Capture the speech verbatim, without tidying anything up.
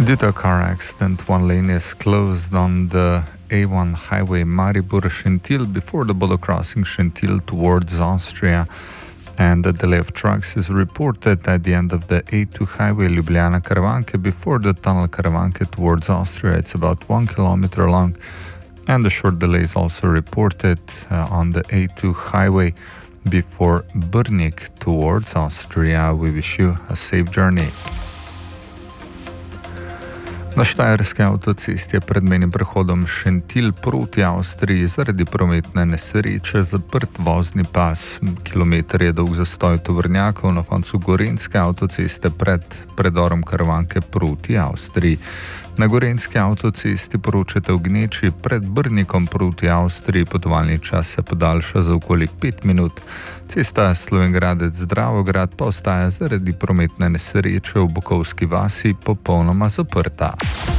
Due to a car accident, one lane is closed on the A one highway Maribor-Šentilj before the border crossing Šentilj towards Austria, and the delay of trucks is reported at the end of the A two highway Ljubljana-Karavanke before the tunnel Karavanke towards Austria. It's about one kilometer long, and a short delay is also reported uh, on the A two highway before Brnik towards Austria. We wish you a safe journey. Na štajerski avtocesti je pred mejnim prehodom Šentilj proti Avstriji zaradi prometne nesreče zaprt vozni pas. Kilometer je dolg zastoj tovornjakov na koncu gorenjske avtoceste pred predorom Karavanke proti Avstriji. Na gorenjski avtocesti poročate v gneči pred Brnikom proti Avstriji, potovalni čas se podaljša za okoli pet minut. Cesta Slovenj Gradec-Dravograd pa ostaja zaradi prometne nesreče v Bukovski vasi popolnoma zaprta.